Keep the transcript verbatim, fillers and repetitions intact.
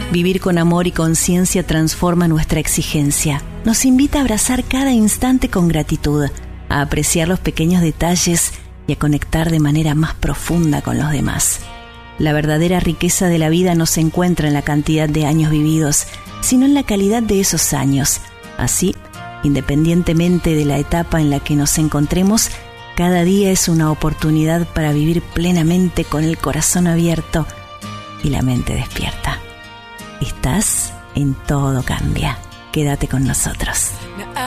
Vivir con amor y conciencia transforma nuestra exigencia. Nos invita a abrazar cada instante con gratitud, a apreciar los pequeños detalles y a conectar de manera más profunda con los demás. La verdadera riqueza de la vida no se encuentra en la cantidad de años vividos, sino en la calidad de esos años. Así, independientemente de la etapa en la que nos encontremos, cada día es una oportunidad para vivir plenamente con el corazón abierto y la mente despierta. Estás en Todo Cambia. Quédate con nosotros.